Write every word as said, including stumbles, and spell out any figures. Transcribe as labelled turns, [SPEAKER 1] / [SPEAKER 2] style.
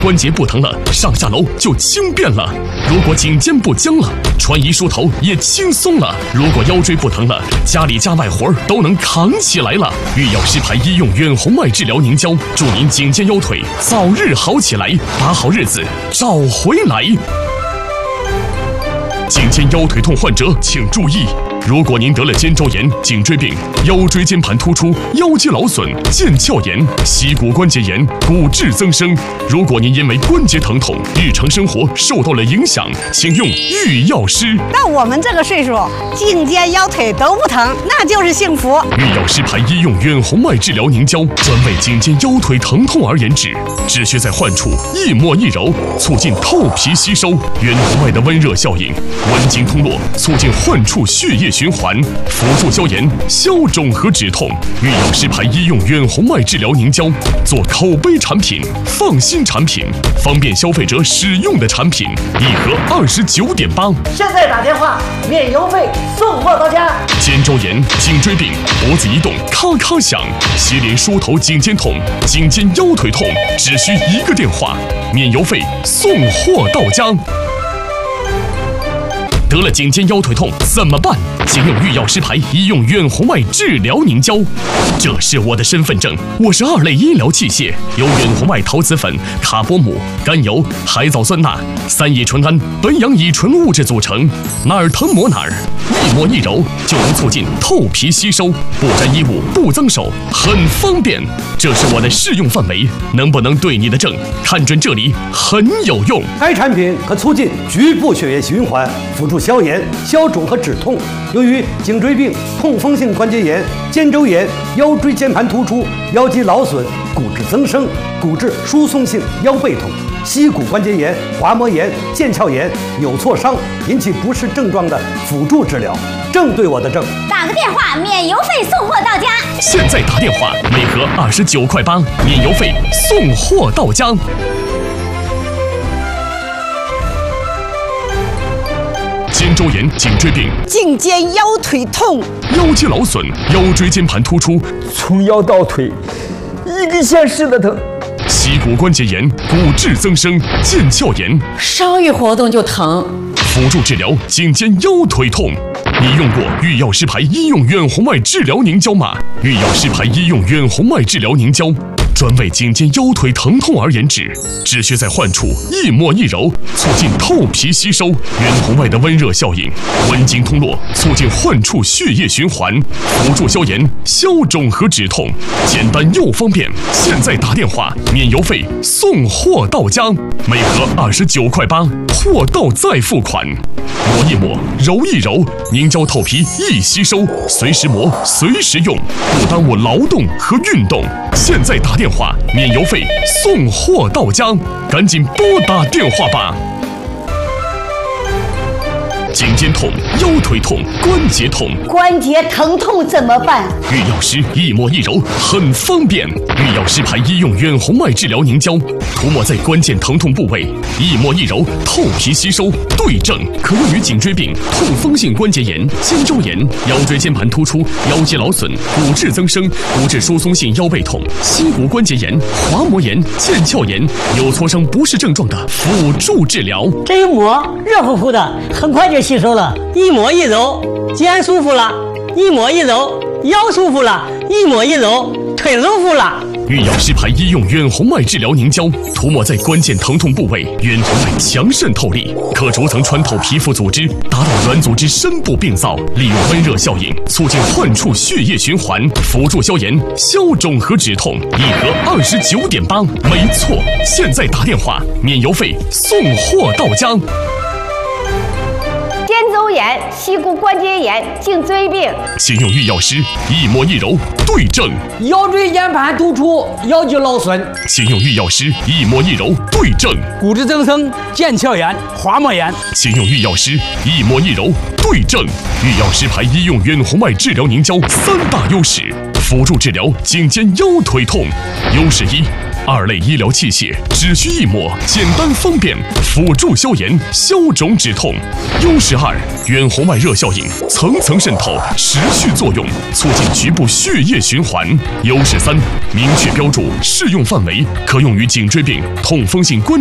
[SPEAKER 1] 关节不疼了，上下楼就轻便了；如果颈肩不僵了，穿衣梳头也轻松了；如果腰椎不疼了，家里家外活儿都能扛起来了。玉药师牌医用远红外治疗凝胶，祝您颈肩腰腿早日好起来，把好日子找回来。颈肩腰腿痛患者请注意，如果您得了肩周炎、颈椎病、腰椎间盘突出、腰肌劳损、腱鞘炎、膝骨关节炎、骨质增生，如果您因为关节疼痛，日常生活受到了影响，请用玉药师。
[SPEAKER 2] 到我们这个岁数，颈肩腰腿都不疼，那就是幸福。
[SPEAKER 1] 玉药师牌医用远红外治疗凝胶，专为颈肩腰腿疼痛而研制，只需在患处一抹一揉，促进透皮吸收；远红外的温热效应，温经通络，促进患处血液循环，辅助消炎、消肿和止痛。玉药师牌医用远红外治疗凝胶，做口碑产品、放心产品、方便消费者使用的产品，一盒二十九点八。
[SPEAKER 3] 现在打电话，免邮费，送货到家。
[SPEAKER 1] 肩周炎、颈椎病、脖子移动咔咔响，接连梳头颈肩痛、颈肩腰腿痛，只需一个电话，免邮费，送货到家。得了颈肩腰腿痛怎么办？请用玉药师牌医用远红外治疗凝胶。这是我的身份证，我是二类医疗器械，由远红外陶瓷粉、卡波姆、甘油、海藻酸钠、三乙醇胺、苯氧乙醇物质组成，哪儿疼抹哪儿，一抹一揉就能促进透皮吸收，不沾衣物，不脏手，很方便。这是我的适用范围，能不能对你的症？看准这里很有用。
[SPEAKER 4] 该产品可促进局部血液循环，辅助消炎、消肿和止痛。由于颈椎病、痛风性关节炎、肩周炎、腰椎间盘突出、腰肌劳损、骨质增生、骨质疏松性腰背痛、膝骨关节炎、滑膜炎、腱鞘炎、扭挫伤引起不适症状的辅助治疗，正对我的症。
[SPEAKER 5] 打个电话，免邮费送货到家。
[SPEAKER 1] 现在打电话，每盒二十九块八，免邮费，送货到家。肩周炎、颈椎病、
[SPEAKER 2] 颈肩腰腿痛、
[SPEAKER 1] 腰肌劳损、腰椎间盘突出，
[SPEAKER 6] 从腰到腿，一个县市的疼。
[SPEAKER 1] 膝骨关节炎、骨质增生、腱鞘炎，
[SPEAKER 7] 稍一活动就疼。
[SPEAKER 1] 辅助治疗颈肩腰腿痛。你用过玉药师牌医用远红外治疗凝胶吗？玉药师牌医用远红外治疗凝胶，专为颈肩腰腿疼痛而研制，只需在患处一抹一揉，促进透皮吸收；远红外的温热效应，温经通络，促进患处血液循环，辅助消炎、消肿和止痛，简单又方便。现在打电话，免邮费，送货到家，每盒二十九块八，货到再付款。抹一抹，揉一揉，凝胶透皮易吸收，随时磨，随时用，不耽误劳动和运动。现在打电话，免邮费，送货到家，赶紧拨打电话吧。颈肩痛、腰腿痛、关节痛，
[SPEAKER 5] 关节疼痛怎么办？
[SPEAKER 1] 玉药师一抹一揉很方便。玉药师牌医用远红外治疗凝胶，涂抹在关键疼痛部位，一抹一揉透皮吸收，对症，可用于颈椎病、痛风性关节炎、肩周炎、腰椎间盘突出、腰肌劳损、骨质增生、骨质疏松性腰背痛、膝骨关节炎、滑膜炎、腱鞘炎、扭挫伤不适症状的辅助治疗。
[SPEAKER 3] 这一抹热乎乎的，很快就吸收了，一抹一揉，肩舒服了；一抹一揉，腰舒服了；一抹一揉，腿舒服了。
[SPEAKER 1] 玉药师牌医用远红外治疗凝胶，涂抹在关键疼痛部位，远红外强渗透力，可逐层穿透皮肤组织，达到软组织深部病灶，利用温热效应，促进患处血液循环，辅助消炎、消肿和止痛。一盒二十九点八，没错。现在打电话，免邮费，送货到家。
[SPEAKER 5] 肩周炎、膝骨关节炎、颈椎病，
[SPEAKER 1] 请用玉药师一抹一揉对症；
[SPEAKER 3] 腰椎间盘突出、腰肌劳损，
[SPEAKER 1] 请用玉药师一抹一揉对症；
[SPEAKER 3] 骨质增生、腱鞘炎、滑膜炎，
[SPEAKER 1] 请用玉药师一抹一揉对症。玉药师牌医用远红外治疗凝胶三大优势： 辅助治疗颈肩腰腿痛。优势一，二类医疗器械，只需一抹，简单方便，辅助消炎、消肿止痛。优势二，远红外热效应，层层渗透，持续作用，促进局部血液循环。优势三，明确标注，适用范围，可用于颈椎病、痛风性关